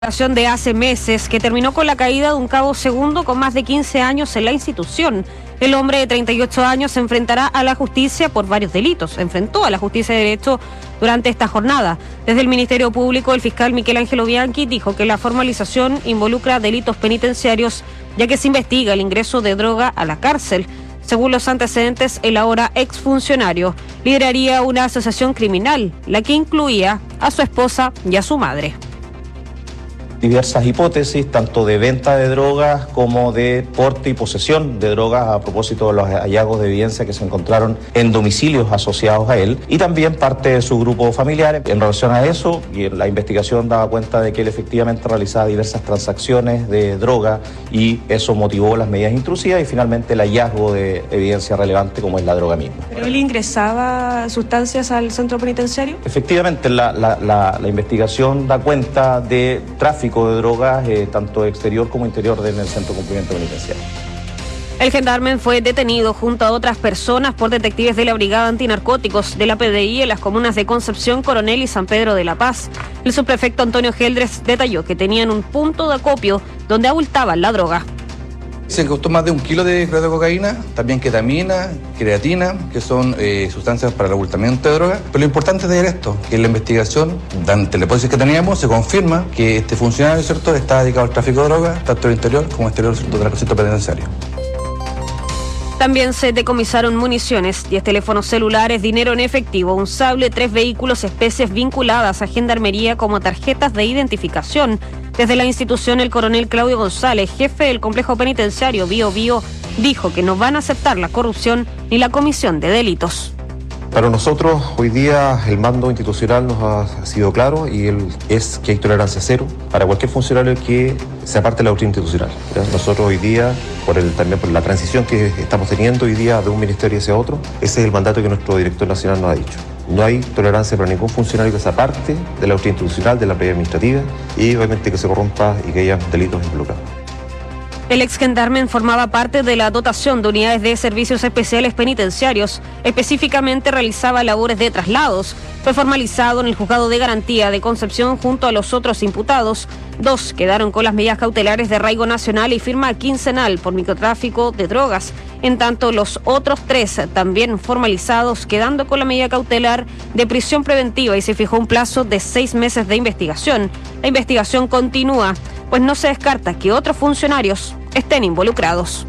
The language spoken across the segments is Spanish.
De hace meses que terminó con la caída de un cabo segundo con más de 15 años en la institución. El hombre de 38 años se enfrentará a la justicia por varios delitos. Enfrentó a la justicia de derecho durante esta jornada. Desde el Ministerio Público, el fiscal Miquel Ángelo Bianchi dijo que la formalización involucra delitos penitenciarios, ya que se investiga el ingreso de droga a la cárcel. Según los antecedentes, el ahora exfuncionario lideraría una asociación criminal, la que incluía a su esposa y a su madre. Diversas hipótesis, tanto de venta de drogas como de porte y posesión de drogas a propósito de los hallazgos de evidencia que se encontraron en domicilios asociados a él y también parte de su grupo familiar. En relación a eso, y la investigación daba cuenta de que él efectivamente realizaba diversas transacciones de droga y eso motivó las medidas intrusivas y finalmente el hallazgo de evidencia relevante como es la droga misma. ¿Pero él ingresaba sustancias al centro penitenciario? Efectivamente, la investigación da cuenta de tráfico de drogas, tanto exterior como interior en el centro de cumplimiento penitenciario. El gendarme fue detenido junto a otras personas por detectives de la Brigada Antinarcóticos de la PDI en las comunas de Concepción, Coronel y San Pedro de la Paz. El subprefecto Antonio Geldres detalló que tenían un punto de acopio donde abultaban la droga. Se incautó más de 1 kilo de cocaína, también ketamina, creatina, que son sustancias para el abultamiento de droga. Pero lo importante es de esto, que en la investigación, ante la hipótesis que teníamos, se confirma que este funcionario, ¿cierto?, está dedicado al tráfico de drogas, tanto al interior como exterior, ¿cierto?, del recinto penitenciario. También se decomisaron municiones, 10 teléfonos celulares, dinero en efectivo, un sable, 3 vehículos, especies vinculadas a Gendarmería como tarjetas de identificación. Desde la institución, el coronel Claudio González, jefe del complejo penitenciario Bío Bío, dijo que no van a aceptar la corrupción ni la comisión de delitos. Para nosotros, hoy día, el mando institucional nos ha sido claro y es que hay tolerancia cero para cualquier funcionario que se aparte de la doctrina institucional. ¿Ya? Nosotros hoy día, también por la transición que estamos teniendo hoy día de un ministerio hacia otro, ese es el mandato que nuestro director nacional nos ha dicho. No hay tolerancia para ningún funcionario que se aparte de la doctrina institucional, de la ley administrativa y obviamente que se corrompa y que haya delitos involucrados. El ex gendarme formaba parte de la dotación de unidades de servicios especiales penitenciarios. Específicamente realizaba labores de traslados. Fue formalizado en el juzgado de garantía de Concepción junto a los otros imputados. 2 quedaron con las medidas cautelares de arraigo nacional y firma quincenal por microtráfico de drogas. En tanto, los otros 3 también formalizados, quedando con la medida cautelar de prisión preventiva y se fijó un plazo de 6 meses de investigación. La investigación continúa, pues no se descarta que otros funcionarios estén involucrados.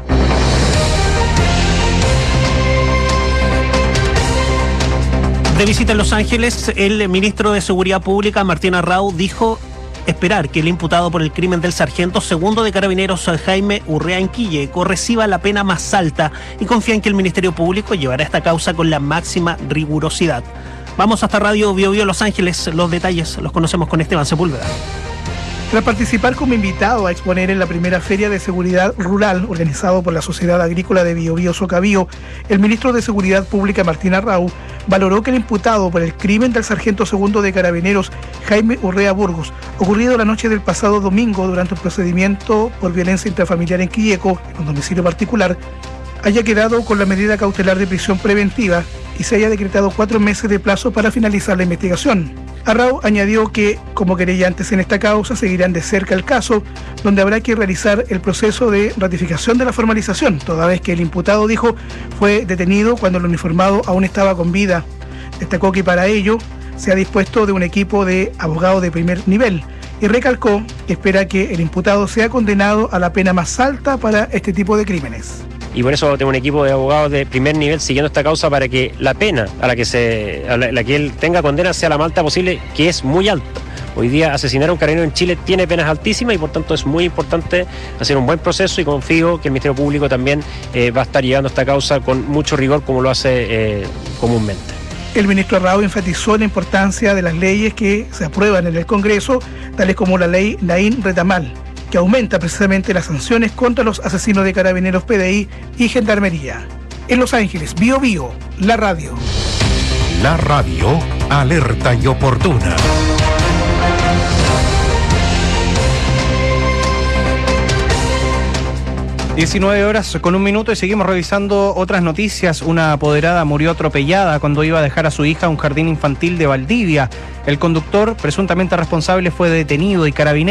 De visita en Los Ángeles, el ministro de Seguridad Pública, Martín Arrau, dijo esperar que el imputado por el crimen del sargento segundo de Carabineros, Jaime Urrea Enquilleco, reciba la pena más alta y confía en que el Ministerio Público llevará esta causa con la máxima rigurosidad. Vamos hasta Radio Bío Bío Los Ángeles. Los detalles los conocemos con Esteban Sepúlveda. Tras participar como invitado a exponer en la primera Feria de Seguridad Rural organizado por la Sociedad Agrícola de Bío Bío Socabío, el ministro de Seguridad Pública Martín Arrau valoró que el imputado por el crimen del sargento segundo de Carabineros Jaime Urrea Burgos, ocurrido la noche del pasado domingo durante un procedimiento por violencia intrafamiliar en Quilleco, en un domicilio particular, haya quedado con la medida cautelar de prisión preventiva y se haya decretado 4 meses de plazo para finalizar la investigación. Arrau añadió que, como querellantes en esta causa, seguirán de cerca el caso, donde habrá que realizar el proceso de ratificación de la formalización, toda vez que el imputado, dijo, fue detenido cuando el uniformado aún estaba con vida. Destacó que para ello se ha dispuesto de un equipo de abogados de primer nivel y recalcó que espera que el imputado sea condenado a la pena más alta para este tipo de crímenes. Y por eso tengo un equipo de abogados de primer nivel siguiendo esta causa para que la pena a la que él tenga condena sea la más alta posible, que es muy alta. Hoy día asesinar a un carabinero en Chile tiene penas altísimas y por tanto es muy importante hacer un buen proceso y confío que el Ministerio Público también va a estar llevando esta causa con mucho rigor como lo hace comúnmente. El ministro Arrau enfatizó la importancia de las leyes que se aprueban en el Congreso, tales como la ley Naín Retamal, que aumenta precisamente las sanciones contra los asesinos de Carabineros, PDI y Gendarmería. En Los Ángeles, Bío Bío, la radio. La radio, alerta y oportuna. 19 horas con 1 minuto y seguimos revisando otras noticias. Una apoderada murió atropellada cuando iba a dejar a su hija a un jardín infantil de Valdivia. El conductor, presuntamente responsable, fue detenido y carabineros